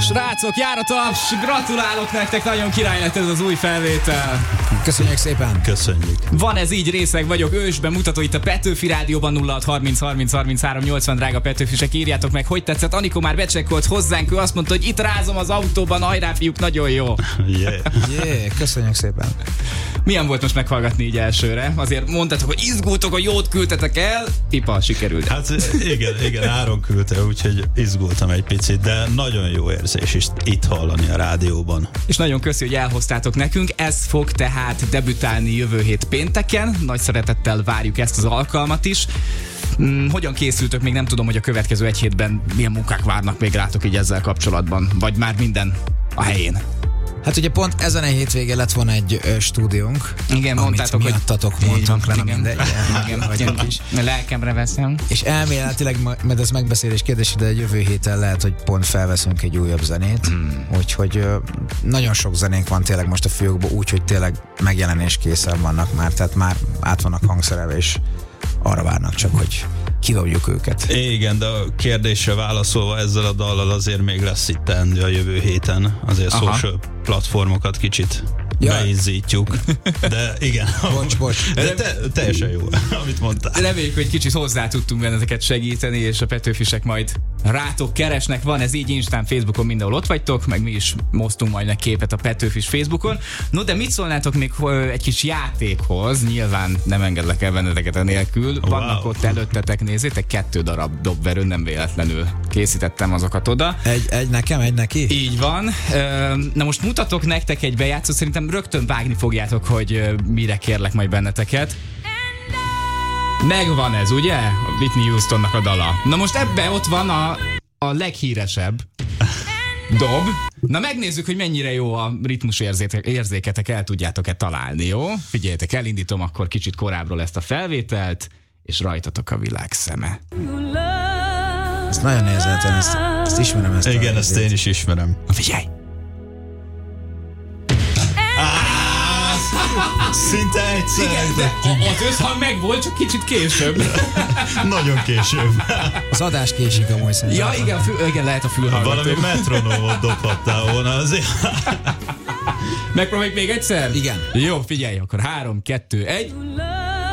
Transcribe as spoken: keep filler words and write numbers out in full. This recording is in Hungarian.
Srácok, jár a taps, gratulálok nektek, nagyon király lett ez az új felvétel. Köszönjük szépen. Köszönjük. Van ez így, Részeg vagyok, ősben mutató itt a Petőfi Rádióban. Nulla hat harminc harminc harminchárom nyolcvan, drága Petőfisek, írjátok meg, hogy tetszett. Anikó már becsekkolt hozzánk, ő azt mondta, hogy itt rázom az autóban, hajrá fiúk, nagyon jó. Yeah. Yeah, köszönjük szépen. Milyen volt most meghallgatni így elsőre? Azért mondtátok, hogy izgultok, hogy jót küldtetek el. Pipa, sikerült. Hát igen, igen, Áron küldte, úgyhogy izgultam egy picit, de nagyon jó érzés is itt hallani a rádióban. És nagyon köszi, hogy elhoztátok nekünk. Ez fog tehát debütálni jövő hét pénteken. Nagy szeretettel várjuk ezt az alkalmat is. Hmm, hogyan készültök? Még nem tudom, hogy a következő egy hétben milyen munkák várnak még rátok így ezzel kapcsolatban. Vagy már minden a helyén. Hát ugye pont ezen a hétvégén lett volna egy ö, stúdiónk. Igen, mondtátok, hogy miattatok mondtunk le, igen, mindegy. Igen, igen, is. Lelkemre veszem. És elméletileg, majd ez megbeszélés kérdés, de jövő héten lehet, hogy pont felveszünk egy újabb zenét. Hmm. Úgyhogy ö, nagyon sok zenénk van tényleg most a fiókban, úgyhogy tényleg megjelenés készen vannak már, tehát már át vannak hangszerelve, és arra várnak csak, hogy kidobjuk őket. Igen, de a kérdésre válaszolva ezzel a dallal azért még lesz itt teendő a jövő héten. Azért Aha. social platformokat kicsit Ja. beizzítjuk. De igen. Bocs, bocs. De te, teljesen jó, amit mondtál. Reméljük, hogy kicsit hozzá tudtunk benneteket segíteni, és a Petőfisek majd rátok keresnek. Van ez így Instán, Facebookon, mindenhol ott vagytok, meg mi is moztunk majd egy képet a Petőfis Facebookon. No, de mit szólnátok még egy kis játékhoz? Nyilván nem engedlek el benneteket enélkül. Vannak Wow. ott előttetek, nézzétek, kettő darab dobverő, nem véletlenül készítettem azokat oda. Egy, egy nekem, egy neki? Így van. Na most mutatok nektek egy bejátszót, szerintem rögtön vágni fogjátok, hogy mire kérlek majd benneteket. Megvan ez, ugye? A Whitney Houstonnak a dala. Na most ebbe ott van a, a leghíresebb dob. Na megnézzük, hogy mennyire jó a ritmus érzéketek, el tudjátok-e találni, jó? Figyeljetek, elindítom akkor kicsit korábbról ezt a felvételt, és rajtatok a világ szeme. Ezt nagyon nézhetem, ezt, ezt ismerem. Ezt Igen, ezt én is ismerem. Na figyelj! Szinte egyszer. Igen, de az összhang meg volt, csak kicsit később. Nagyon később. Az adás késik amúgy szerintem. Ja, igen, fül, igen, lehet a fülhallgató. Valami metronómot dobhattál volna azért. Megpróbáljuk még egyszer? Igen. Jó, figyelj, akkor három, kettő, egy.